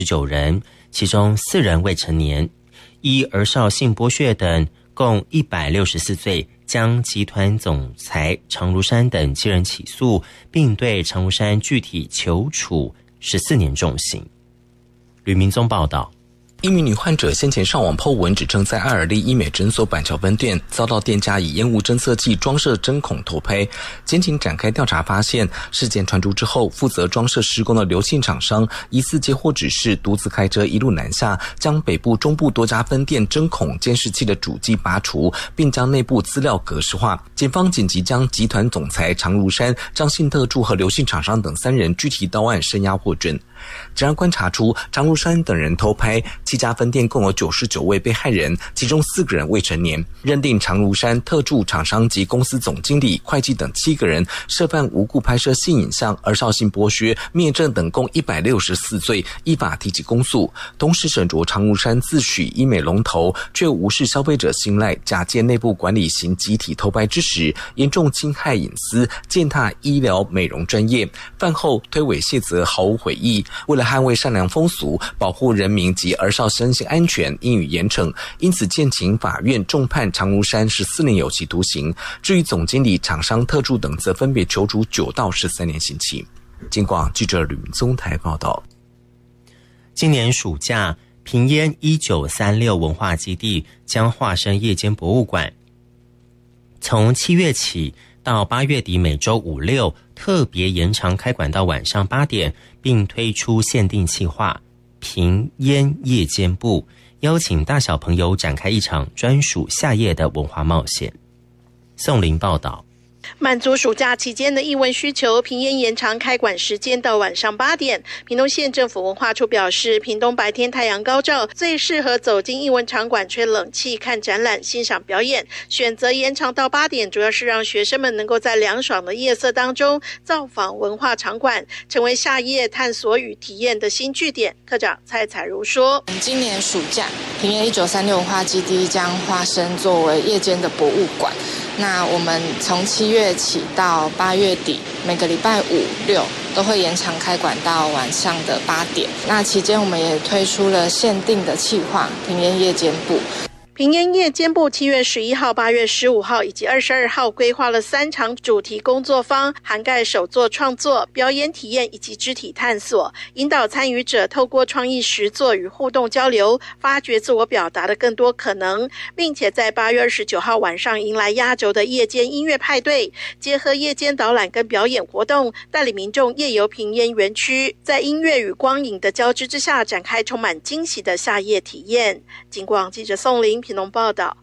19人，其中4人未成年，依儿少性剥削等共164罪，将集团总裁常如山等7人起诉，并对常如山具体求处14年重刑。吕明宗报道。 一名女患者先前上网 po 文，指称在爱尔利医美诊所板桥分店遭到店家以烟雾侦测器装设针孔偷拍。检警展开调查，发现事件传出之后，负责装设施工的刘姓厂商疑似接获指示，独自开车一路南下，将北部、中部多家分店针孔监视器的主机拔除，并将内部资料格式化。检方紧急将集团总裁常如山、张姓特助和刘姓厂商等3人具体到案，声押获准。检察官查出常如山等人偷拍7家分店，共有99位被害人，其中4个人未成年，认定常如山、特助、厂商及公司总经理、会计等7个人涉犯无故拍摄性影像、儿少性剥削、灭证等共164罪，依法提起公诉。同时审酌常如山自诩医美龙头，却无视消费者信赖，假借内部管理行集体偷拍之实，严重侵害隐私，践踏医疗美容专业，饭后推诿卸责，毫无悔意。为了捍卫善良风俗，保护人民及儿少身心安全，应予严惩，因此建请法院重判常如山14年有期徒刑。至于总经理、厂商、特助等，则分别求处9到13年刑期。警广记者吕明宗台报道。 今年暑假，屏烟1936文化基地将化身夜间博物馆，从7月起到8月底，每周5、6特别延长开馆到晚上8点，并推出限定企划屏烟夜间部，邀请大小朋友展开一场专属夏夜的文化冒险。宋林报道。 满足暑假期间的艺文需求，屏烟延长开馆时间到晚上8点。屏东县政府文化处表示，屏东白天太阳高照，最适合走进艺文场馆吹冷气、看展览、欣赏表演。选择延长到8点，主要是让学生们能够在凉爽的夜色当中造访文化场馆，成为夏夜探索与体验的新据点。科长蔡彩如说， 今年暑假，屏烟1936文化基地将化身作为夜间的博物馆。那我们从7月起到8月底，每个礼拜5、6都会延长开馆到晚上的8点。那期间我们也推出了限定的企划屏烟夜间部。 屏烟夜间部7月11号、8月15号以及22号规划了3场主题工作坊，涵盖手作创作、表演体验以及肢体探索，引导参与者透过创意实作与互动交流，发掘自我表达的更多可能，并且在8月29号晚上迎来压轴的夜间音乐派对，结合夜间导览跟表演活动，带领民众夜游屏烟园区，在音乐与光影的交织之下，展开充满惊喜的夏夜体验。警广记者宋林屏东报道。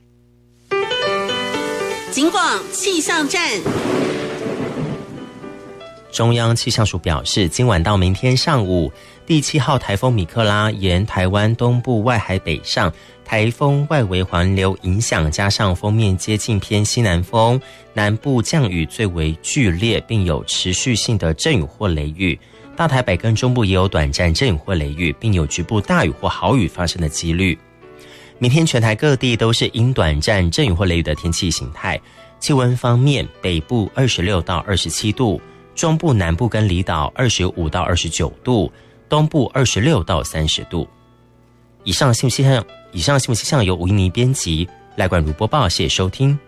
警广气象站。 中央气象署表示，今晚到明天上午，第7号台风米克拉沿台湾东部外海北上，台风外围环流影响，加上锋面接近偏西南风，南部降雨最为剧烈，并有持续性的阵雨或雷雨。大台北跟中部也有短暂阵雨或雷雨，并有局部大雨或豪雨发生的几率。明天全台各地都是因短暂阵雨或雷雨的天气形态。气温方面，北部26到27度，中部南部跟离岛25到29度，东部26到30度。以上新闻气象由吴依妮编辑，赖冠如播报，谢谢收听。